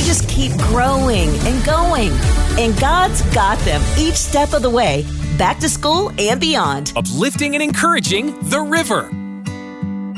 just keep growing and going. And God's got them each step of the way, back to school and beyond. Uplifting and encouraging The River.